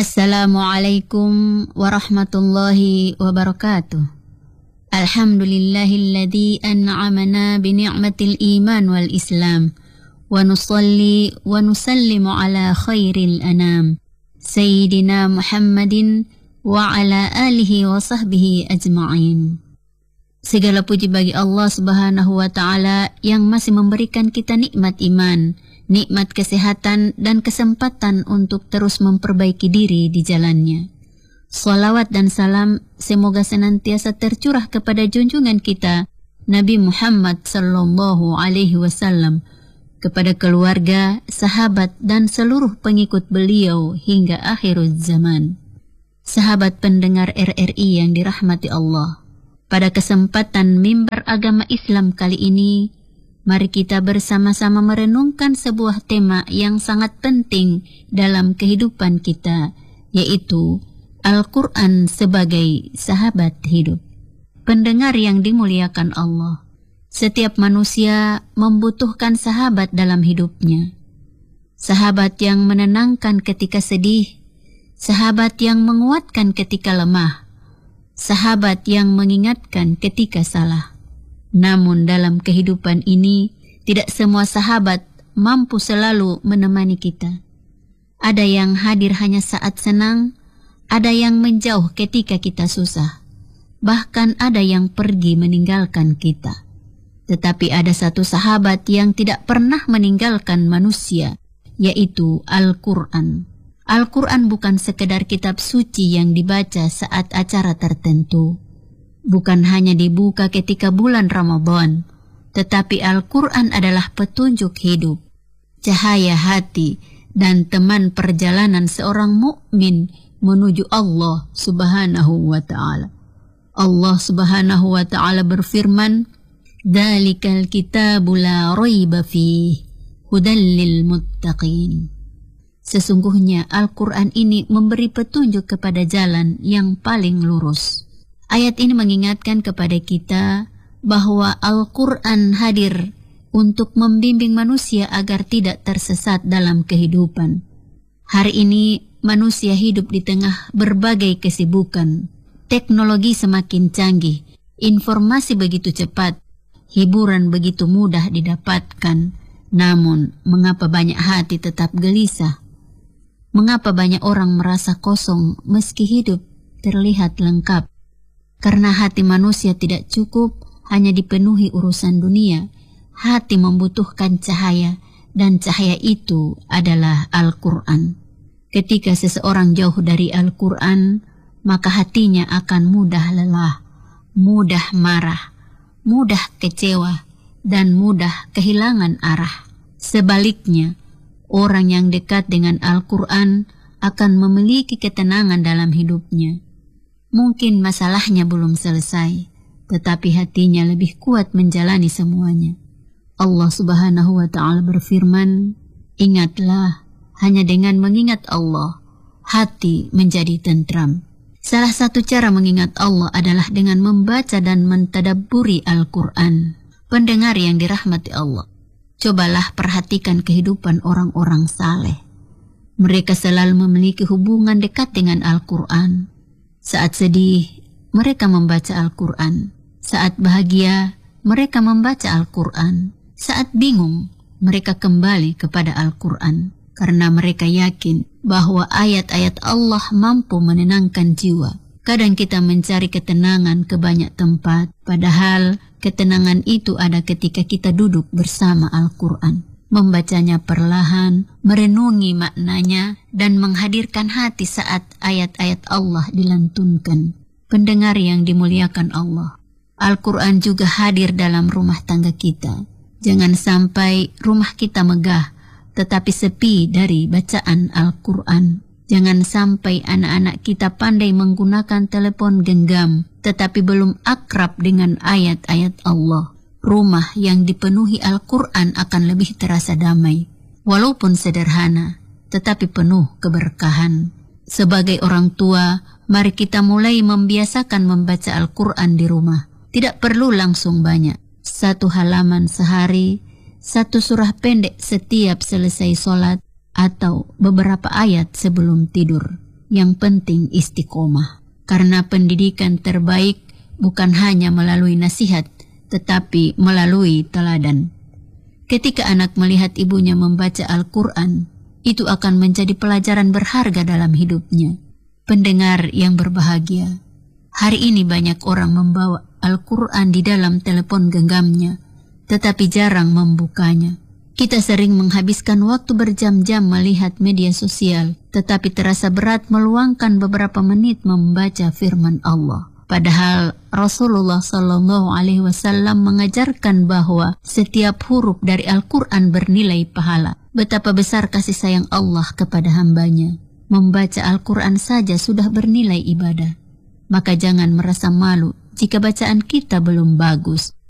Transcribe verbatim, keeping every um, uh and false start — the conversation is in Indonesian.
Assalamualaikum warahmatullahi wabarakatuh. Alhamdulillahilladzi an'amana bi ni'matil iman wal islam wa nusalli wa nusallimu ala khairil anam Sayyidina Muhammadin wa ala alihi wa sahbihi ajma'in. Segala puji bagi Allah Subhanahu wa ta'ala yang masih memberikan kita nikmat iman, nikmat kesehatan dan kesempatan untuk terus memperbaiki diri di jalannya. Salawat dan salam semoga senantiasa tercurah kepada junjungan kita Nabi Muhammad sallallahu alaihi wasallam, kepada keluarga, sahabat dan seluruh pengikut beliau hingga akhir zaman. Sahabat pendengar R R I yang dirahmati Allah, pada kesempatan mimbar agama Islam kali ini, mari kita bersama-sama merenungkan sebuah tema yang sangat penting dalam kehidupan kita, yaitu Al-Quran sebagai sahabat hidup. Pendengar yang dimuliakan Allah, setiap manusia membutuhkan sahabat dalam hidupnya. Sahabat yang menenangkan ketika sedih, sahabat yang menguatkan ketika lemah, sahabat yang mengingatkan ketika salah. Namun dalam kehidupan ini, tidak semua sahabat mampu selalu menemani kita. Ada yang hadir hanya saat senang, ada yang menjauh ketika kita susah, bahkan ada yang pergi meninggalkan kita. Tetapi ada satu sahabat yang tidak pernah meninggalkan manusia, yaitu Al-Quran. Al-Quran bukan sekedar kitab suci yang dibaca saat acara tertentu, bukan hanya dibuka ketika bulan Ramadan, tetapi Al-Quran adalah petunjuk hidup, cahaya hati, dan teman perjalanan seorang mukmin menuju Allah Subhanahu wa ta'ala. Allah Subhanahu wa ta'ala berfirman, "Dzalikal kitabu la raiba fihi, hudal lil muttaqin." Sesungguhnya Al-Quran ini memberi petunjuk kepada jalan yang paling lurus. Ayat ini mengingatkan kepada kita bahwa Al-Quran hadir untuk membimbing manusia agar tidak tersesat dalam kehidupan. Hari ini manusia hidup di tengah berbagai kesibukan. Teknologi semakin canggih, informasi begitu cepat, hiburan begitu mudah didapatkan. Namun, mengapa banyak hati tetap gelisah? Mengapa banyak orang merasa kosong meski hidup terlihat lengkap? Karena hati manusia tidak cukup hanya dipenuhi urusan dunia. Hati membutuhkan cahaya, dan cahaya itu adalah Al-Quran. Ketika seseorang jauh dari Al-Quran, maka hatinya akan mudah lelah, mudah marah, mudah kecewa, dan mudah kehilangan arah. Sebaliknya, orang yang dekat dengan Al-Quran akan memiliki ketenangan dalam hidupnya. Mungkin masalahnya belum selesai, tetapi hatinya lebih kuat menjalani semuanya. Allah Subhanahu wa ta'ala berfirman, "Ingatlah, hanya dengan mengingat Allah, hati menjadi tentram." Salah satu cara mengingat Allah adalah dengan membaca dan mentadabburi Al-Quran. Pendengar yang dirahmati Allah, cobalah perhatikan kehidupan orang-orang saleh. Mereka selalu memiliki hubungan dekat dengan Al-Quran. Saat sedih, mereka membaca Al-Quran. Saat bahagia, mereka membaca Al-Quran. Saat bingung, mereka kembali kepada Al-Quran. Karena mereka yakin bahwa ayat-ayat Allah mampu menenangkan jiwa. Kadang kita mencari ketenangan ke banyak tempat, padahal ketenangan itu ada ketika kita duduk bersama Al-Quran, membacanya perlahan, merenungi maknanya, dan menghadirkan hati saat ayat-ayat Allah dilantunkan. Pendengar yang dimuliakan Allah, Al-Quran juga hadir dalam rumah tangga kita. Jangan sampai rumah kita megah, tetapi sepi dari bacaan Al-Quran. Jangan sampai anak-anak kita pandai menggunakan telepon genggam, tetapi belum akrab dengan ayat-ayat Allah. Rumah yang dipenuhi Al-Quran akan lebih terasa damai. Walaupun sederhana, tetapi penuh keberkahan. Sebagai orang tua, mari kita mulai membiasakan membaca Al-Quran di rumah. Tidak perlu langsung banyak. Satu halaman sehari, satu surah pendek setiap selesai sholat, atau beberapa ayat sebelum tidur. yang penting istiqomah. Karena pendidikan terbaik bukan hanya melalui nasihat, tetapi melalui teladan. Ketika anak melihat ibunya membaca Al-Quran, itu akan menjadi pelajaran berharga dalam hidupnya. Pendengar yang berbahagia, hari ini banyak orang membawa Al-Quran di dalam telepon genggamnya, tetapi jarang membukanya. Kita sering menghabiskan waktu berjam-jam melihat media sosial, tetapi terasa berat meluangkan beberapa menit membaca firman Allah. Padahal Rasulullah Shallallahu Alaihi Wasallam mengajarkan bahwa setiap huruf dari Al-Quran bernilai pahala. Betapa besar kasih sayang Allah kepada hambanya. Membaca Al-Quran saja sudah bernilai ibadah. Maka jangan merasa malu jika bacaan kita belum bagus.